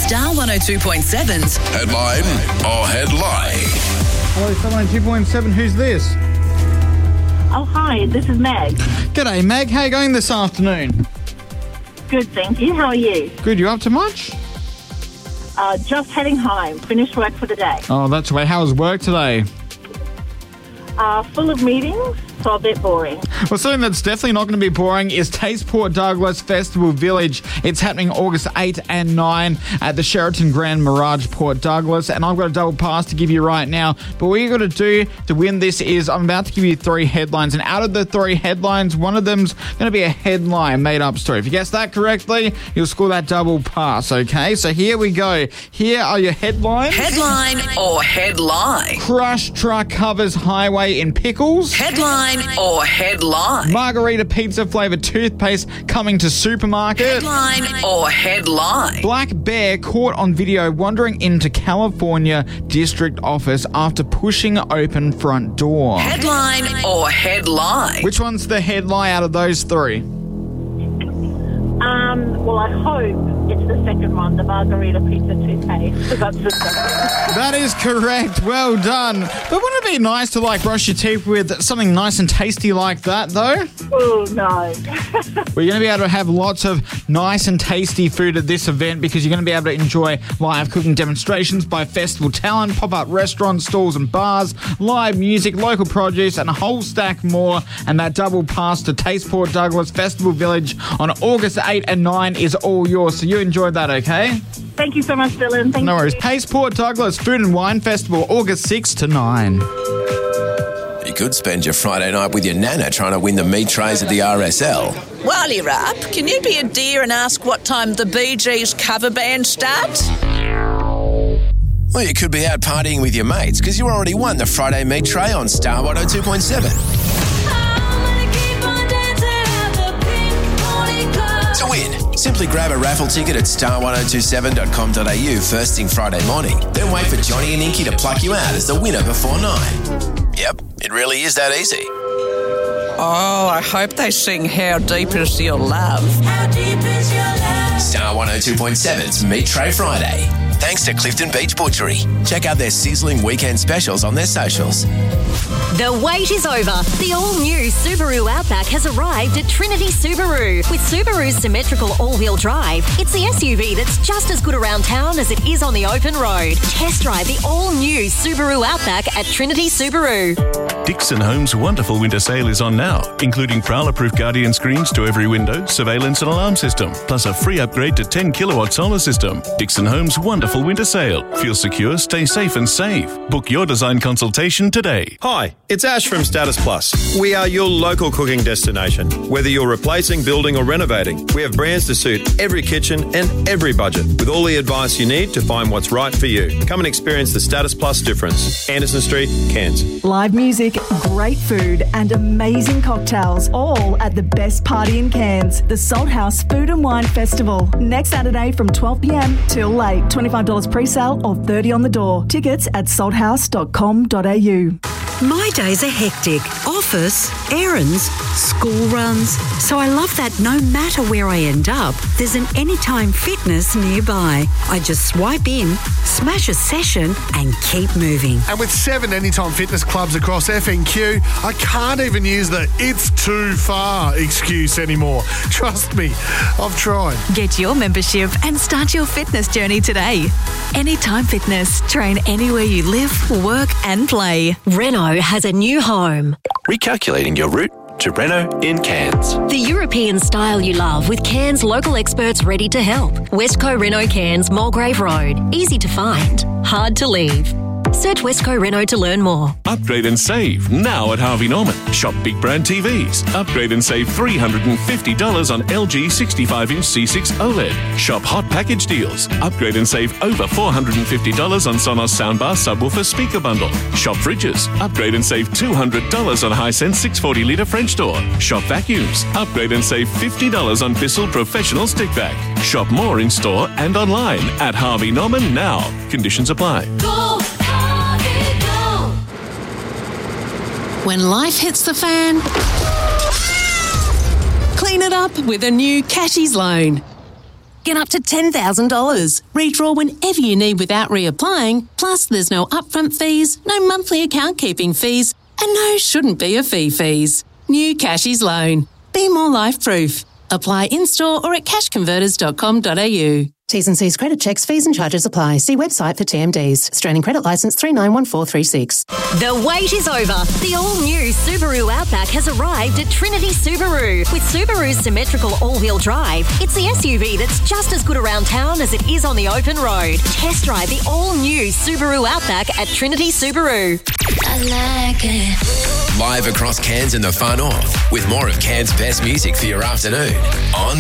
Star 102.7's Headline or Headline? Hello, Star 102.7. Who's this? Oh, hi, this is Meg. G'day, Meg. How you going this afternoon? Good, thank you. How are you? Good. You up to much? Just heading home. Finished work for the day. Oh, that's right. How was work today? Full of meetings, so a bit boring. Well, something that's definitely not going to be boring is Taste Port Douglas Festival Village. It's happening August 8 and 9 at the Sheraton Grand Mirage Port Douglas, and I've got a double pass to give you right now. But what you got to do to win this is I'm about to give you 3 headlines, and out of the 3 headlines, one of them's going to be a headline made-up story. If you guess that correctly, you'll score that double pass, okay? So here we go. Here are your headlines. Headline or Headline? Crush truck covers highway in pickles. Headline or Headline? Margarita pizza flavoured toothpaste coming to supermarket. Headline or Headline? Black bear caught on video wandering into California district office after pushing open front door. Headline or Headline? Which one's the headline out of those 3? Well, I hope it's the second one, the margarita pizza toothpaste, because that's the second. That is correct. Well done. But wouldn't it be nice to brush your teeth with something nice and tasty like that, though? Oh, no. We're going to be able to have lots of nice and tasty food at this event because you're going to be able to enjoy live cooking demonstrations by festival talent, pop-up restaurants, stalls and bars, live music, local produce, and a whole stack more. And that double pass to Taste Port Douglas Festival Village on August 8 and 9 is all yours. So you enjoyed that, okay? Thank you so much, Dylan. Thank you. No worries. Taste Port Douglas Food and Wine Festival, August 6 to 9. You could spend your Friday night with your nana trying to win the meat trays at the RSL. While you're up, can you be a dear and ask what time the Bee Gees cover band starts? Well, you could be out partying with your mates because you already won the Friday meat tray on Star 102.7. To win, simply grab a raffle ticket at star1027.com.au first thing Friday morning. Then wait for Johnny and Inky to pluck you out as the winner before 9. Yep, it really is that easy. Oh, I hope they sing How Deep Is Your Love. How deep is your love? Star 102.7's Meat Tray Friday. Thanks to Clifton Beach Butchery. Check out their sizzling weekend specials on their socials. The wait is over. The all-new Subaru Outback has arrived at Trinity Subaru. With Subaru's symmetrical all-wheel drive, it's the SUV that's just as good around town as it is on the open road. Test drive the all-new Subaru Outback at Trinity Subaru. Dixon Homes' wonderful winter sale is on now, including Prowler-proof Guardian screens to every window, surveillance and alarm system, plus a free upgrade to 10 kilowatt solar system. Dixon Homes' wonderful winter sale. Feel secure, stay safe and save. Book your design consultation today. Hi, it's Ash from Status Plus. We are your local cooking destination. Whether you're replacing, building or renovating, we have brands to suit every kitchen and every budget, with all the advice you need to find what's right for you. Come and experience the Status Plus difference. Anderson Street, Cairns. Live music, great food and amazing cocktails, all at the best party in Cairns, the Salt House Food and Wine Festival. Next Saturday from 12 p.m. till late. $25 pre-sale or $30 on the door. Tickets at salthouse.com.au. My days are hectic. Office, errands, school runs. So I love that no matter where I end up, there's an Anytime Fitness nearby. I just swipe in, smash a session and keep moving. And with 7 Anytime Fitness clubs across FNQ, I can't even use the "it's too far" excuse anymore. Trust me, I've tried. Get your membership and start your fitness journey today. Anytime Fitness. Train anywhere you live, work and play. Renault has a new home. Recalculating your route to Renault in Cairns. The European style you love with Cairns local experts ready to help. Westco Renault Cairns, Mulgrave Road. Easy to find, hard to leave. Search Westco Renault to learn more. Upgrade and save now at Harvey Norman. Shop big brand TVs. Upgrade and save $350 on LG 65-inch C6 OLED. Shop hot package deals. Upgrade and save over $450 on Sonos soundbar subwoofer speaker bundle. Shop fridges. Upgrade and save $200 on Hisense 640-litre French door. Shop vacuums. Upgrade and save $50 on Bissell Professional Stick Vac. Shop more in store and online at Harvey Norman now. Conditions apply. Go! When life hits the fan, clean it up with a new Cashies loan. Get up to $10,000. Redraw whenever you need without reapplying. Plus, there's no upfront fees, no monthly account keeping fees, and no shouldn't be a fee fees. New Cashies Loan. Be more life proof. Apply in-store or at cashconverters.com.au. T's and C's credit checks, fees and charges apply. See website for TMDs. Australian Credit Licence 391436. The wait is over. The all-new Subaru Outback has arrived at Trinity Subaru. With Subaru's symmetrical all-wheel drive, it's the SUV that's just as good around town as it is on the open road. Test drive the all-new Subaru Outback at Trinity Subaru. I like it. Live across Cairns and the fun off with more of Cairns' best music for your afternoon on